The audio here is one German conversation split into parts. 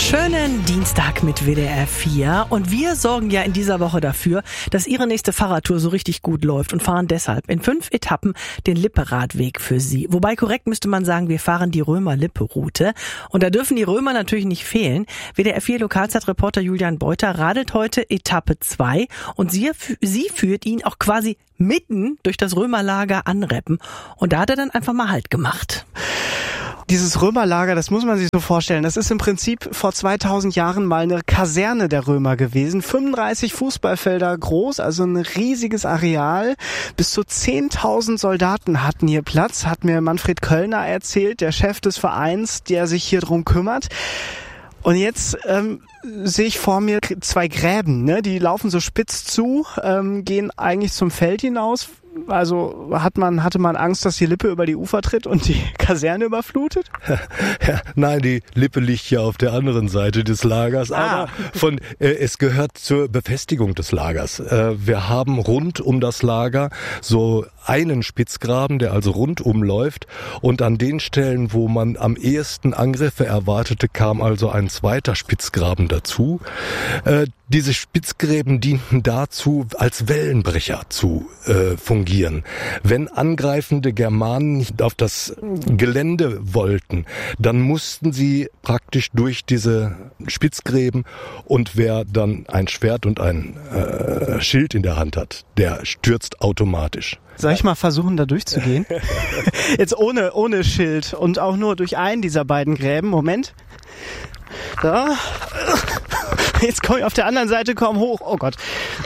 Schönen Dienstag mit WDR 4 und wir sorgen ja in dieser Woche dafür, dass Ihre nächste Fahrradtour so richtig gut läuft und fahren deshalb in 5 Etappen den Lippe-Radweg für Sie. Wobei korrekt müsste man sagen, wir fahren die Römer-Lippe-Route und da dürfen die Römer natürlich nicht fehlen. WDR 4 Lokalzeitreporter Julian Beuter radelt heute Etappe 2 und sie führt ihn auch quasi mitten durch das Römerlager Anreppen und da hat er dann einfach mal Halt gemacht. Dieses Römerlager, das muss man sich so vorstellen, das ist im Prinzip vor 2000 Jahren mal eine Kaserne der Römer gewesen. 35 Fußballfelder groß, also ein riesiges Areal. Bis zu 10.000 Soldaten hatten hier Platz, hat mir Manfred Köllner erzählt, der Chef des Vereins, der sich hier drum kümmert. Und jetzt sehe ich vor mir 2 Gräben, ne? Die laufen so spitz zu, gehen eigentlich zum Feld hinaus. Also hatte man Angst, dass die Lippe über die Ufer tritt und die Kaserne überflutet? Ja, nein, die Lippe liegt ja auf der anderen Seite des Lagers, aber es gehört zur Befestigung des Lagers. Wir haben rund um das Lager so einen Spitzgraben, der also rundum läuft und an den Stellen, wo man am ehesten Angriffe erwartete, kam also ein zweiter Spitzgraben dazu. Diese Spitzgräben dienten dazu, als Wellenbrecher zu fungieren. Wenn angreifende Germanen nicht auf das Gelände wollten, dann mussten sie praktisch durch diese Spitzgräben und wer dann ein Schwert und ein Schild in der Hand hat, der stürzt automatisch. Soll ich mal versuchen, da durchzugehen? Jetzt ohne Schild und auch nur durch einen dieser beiden Gräben. Moment. Da. Jetzt komme ich auf der anderen Seite kaum hoch. Oh Gott.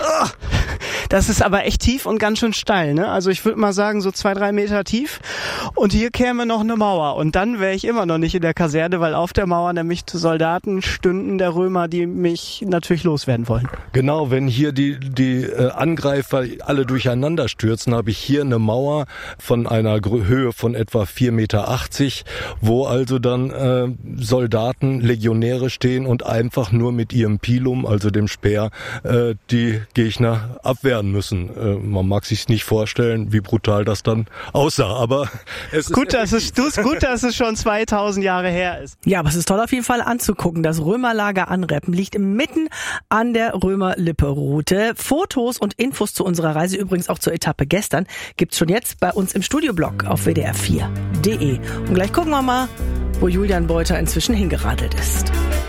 Das ist aber echt tief und ganz schön steil, ne? Also ich würde mal sagen so 2-3 Meter tief. Und hier käme noch eine Mauer. Und dann wäre ich immer noch nicht in der Kaserne, weil auf der Mauer nämlich Soldaten stünden der Römer, die mich natürlich loswerden wollen. Genau, wenn hier die Angreifer alle durcheinander stürzen, habe ich hier eine Mauer von einer Höhe von etwa 4,80 Meter, wo also dann Soldaten, Legionäre stehen und einfach nur mit ihrem Pilum, also dem Speer, die Gegner abwehren müssen. Man mag sich nicht vorstellen, wie brutal das dann aussah, aber es ist gut, dass es schon 2000 Jahre her ist. Ja, aber es ist toll auf jeden Fall anzugucken. Das Römerlager Anreppen liegt mitten an der Römer-Lippe-Route. Fotos und Infos zu unserer Reise, übrigens auch zur Etappe gestern, gibt's schon jetzt bei uns im Studioblog auf wdr4.de. Und gleich gucken wir mal, wo Julian Beuter inzwischen hingeradelt ist.